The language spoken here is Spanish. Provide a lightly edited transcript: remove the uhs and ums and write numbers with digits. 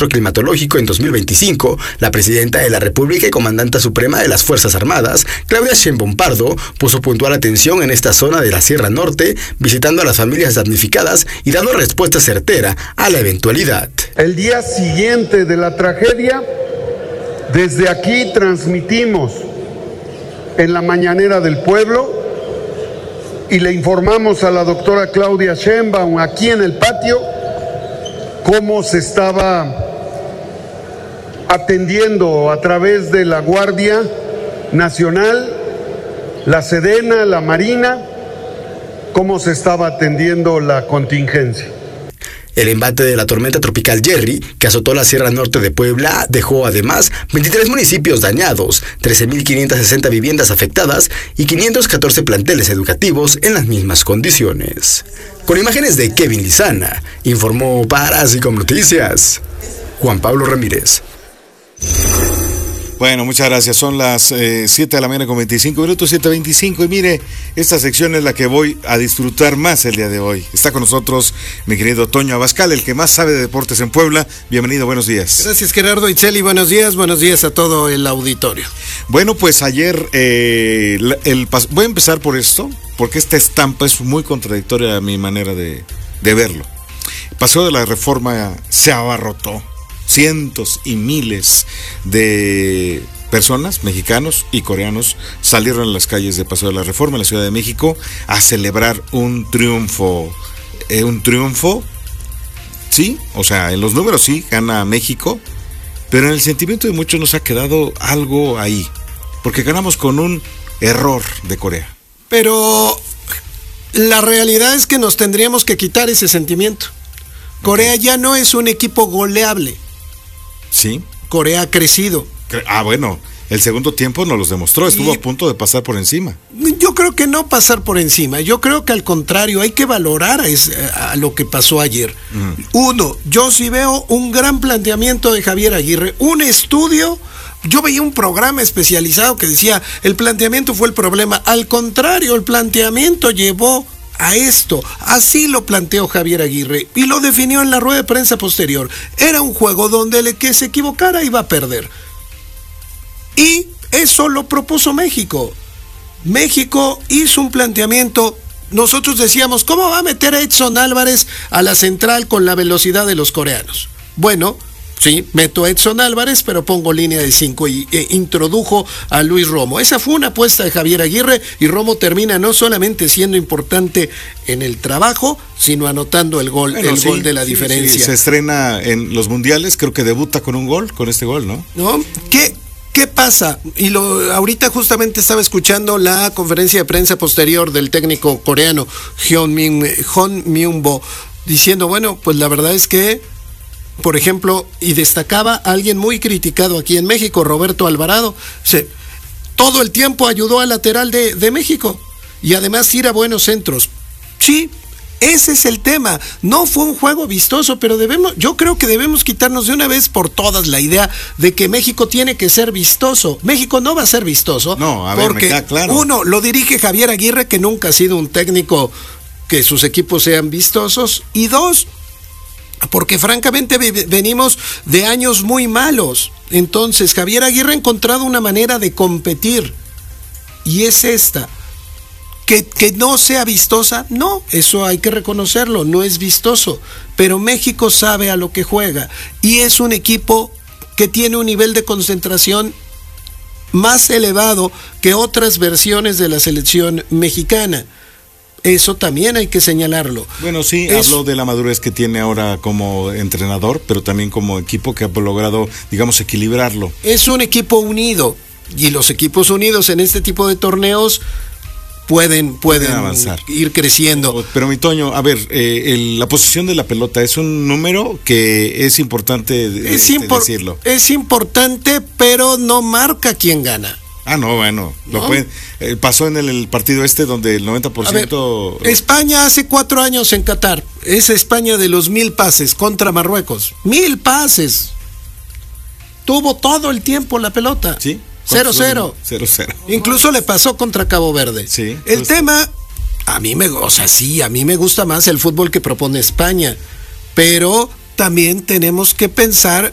catastro climatológico en 2025, la presidenta de la República y comandante suprema de las Fuerzas Armadas, Claudia Sheinbaum Pardo, puso puntual atención en esta zona de la Sierra Norte, visitando a las familias damnificadas y dando respuesta certera a la eventualidad. El día siguiente de la tragedia, desde aquí transmitimos en la mañanera del pueblo y le informamos a la doctora Claudia Sheinbaum aquí en el patio cómo se estaba atendiendo a través de la Guardia Nacional, la Sedena, la Marina, cómo se estaba atendiendo la contingencia. El embate de la tormenta tropical Jerry, que azotó la Sierra Norte de Puebla, dejó además 23 municipios dañados, 13.560 viviendas afectadas y 514 planteles educativos en las mismas condiciones. Con imágenes de Kevin Lizana, informó para Asicom Noticias, Juan Pablo Ramírez. Bueno, muchas gracias. Son las 7 de la mañana con 25 minutos, 7:25. Y mire, esta sección es la que voy a disfrutar más el día de hoy. Está con nosotros mi querido Toño Abascal, el que más sabe de deportes en Puebla. Bienvenido, buenos días. Gracias, Gerardo Itzeli. Buenos días a todo el auditorio. Bueno, pues ayer, voy a empezar por esto, porque esta estampa es muy contradictoria a mi manera de verlo. El Paseo de la Reforma se abarrotó. Cientos y miles de personas, mexicanos y coreanos, salieron a las calles de Paseo de la Reforma en la Ciudad de México a celebrar un triunfo. Sí, o sea, en los números sí, gana México, pero en el sentimiento de muchos nos ha quedado algo ahí, porque ganamos con un error de Corea. Pero la realidad es que nos tendríamos que quitar ese sentimiento. Corea ya no es un equipo goleable. Sí. Corea ha crecido. Bueno, el segundo tiempo nos los demostró, estuvo a punto de pasar por encima. Yo creo que no pasar por encima, yo creo que al contrario, hay que valorar a lo que pasó ayer. Uno, yo sí veo un gran planteamiento de Javier Aguirre, un estudio. Yo veía un programa especializado que decía, el planteamiento fue el problema. Al contrario, el planteamiento llevó a esto. Así lo planteó Javier Aguirre y lo definió en la rueda de prensa posterior. Era un juego donde el que se equivocara iba a perder. Y eso lo propuso México. México hizo un planteamiento. Nosotros decíamos, ¿cómo va a meter a Edson Álvarez a la central con la velocidad de los coreanos? Bueno, sí, meto a Edson Álvarez, pero pongo línea de 5 y introdujo a Luis Romo. Esa fue una apuesta de Javier Aguirre y Romo termina no solamente siendo importante en el trabajo, sino anotando el gol, gol de la diferencia. Sí, se estrena en los mundiales, creo que debuta con un gol, con este gol, ¿no? ¿No? ¿Qué pasa? Y ahorita justamente estaba escuchando la conferencia de prensa posterior del técnico coreano, Jeon Myung-bo, diciendo, bueno, pues la verdad es que, por ejemplo, y destacaba a alguien muy criticado aquí en México, Roberto Alvarado, todo el tiempo ayudó al lateral de México y además tira buenos centros. Sí, ese es el tema. No fue un juego vistoso, pero yo creo que debemos quitarnos de una vez por todas la idea de que México tiene que ser vistoso. México no va a ser vistoso. No, a ver, porque me queda claro. Uno, lo dirige Javier Aguirre, que nunca ha sido un técnico que sus equipos sean vistosos, y dos, porque francamente venimos de años muy malos. Entonces Javier Aguirre ha encontrado una manera de competir y es esta. Que no sea vistosa, no, eso hay que reconocerlo, no es vistoso, pero México sabe a lo que juega y es un equipo que tiene un nivel de concentración más elevado que otras versiones de la selección mexicana. Eso también hay que señalarlo. Bueno, sí, hablo de la madurez que tiene ahora como entrenador, pero también como equipo que ha logrado, digamos, equilibrarlo. Es un equipo unido, y los equipos unidos en este tipo de torneos pueden avanzar, ir creciendo. Pero mi Toño, a ver, la posición de la pelota es un número que es importante decirlo. Es importante, pero no marca quién gana. Ah, no, bueno, ¿no? Pasó en el partido donde el 90%... Ver, España hace 4 años en Qatar, es España de los 1000 pases contra Marruecos. 1000 pases. Tuvo todo el tiempo la pelota. Sí. 0-0. 0-0. Incluso le pasó contra Cabo Verde. Sí. El tema, a mí me gusta más el fútbol que propone España, pero también tenemos que pensar